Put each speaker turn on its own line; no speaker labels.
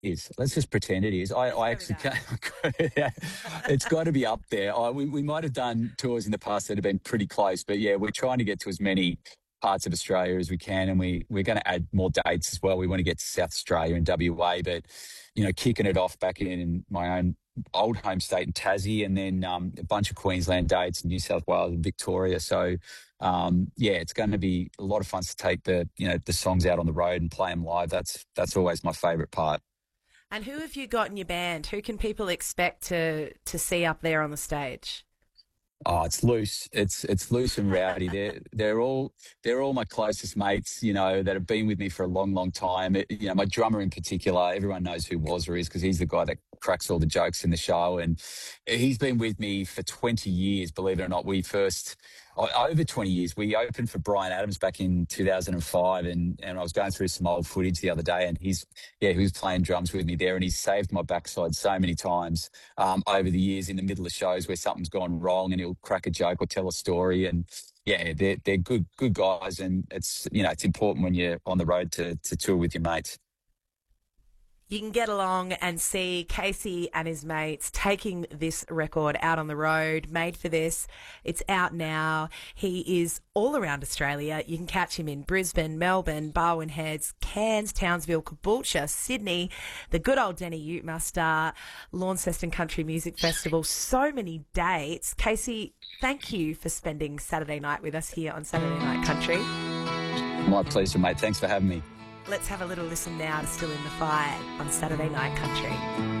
is. Let's just pretend it is.
Let's
I
go with
actually
that.
can't. It's got to be up there. We might have done tours in the past that have been pretty close, but yeah, we're trying to get to as many parts of Australia as we can, and we're going to add more dates as well. We want to get to South Australia and WA, but kicking it off back in my own old home state in Tassie, and then a bunch of Queensland dates in New South Wales and Victoria. So yeah, it's going to be a lot of fun to take the songs out on the road and play them live. That's always my favourite part.
And who have you got in your band? Who can people expect to see up there on the stage?
Oh, it's loose. It's loose and rowdy. They're all my closest mates, that have been with me for a long, long time. My drummer in particular, everyone knows who Wazza is because he's the guy that cracks all the jokes in the show, and he's been with me for 20 years. Believe it or not, over 20 years. We opened for Brian Adams back in 2005, and I was going through some old footage the other day, and he was playing drums with me there, and he's saved my backside so many times over the years in the middle of shows where something's gone wrong, and he'll crack a joke or tell a story. And yeah, they're good guys, and it's important when you're on the road to tour with your mates.
You can get along and see Casey and his mates taking this record out on the road, made for this. It's out now. He is all around Australia. You can catch him in Brisbane, Melbourne, Barwon Heads, Cairns, Townsville, Caboolture, Sydney, the good old Denny Ute Muster, Launceston Country Music Festival. So many dates. Casey, thank you for spending Saturday night with us here on Saturday Night Country.
My pleasure, mate. Thanks for having me.
Let's have a little listen now to Still in the Fight on Saturday Night Country.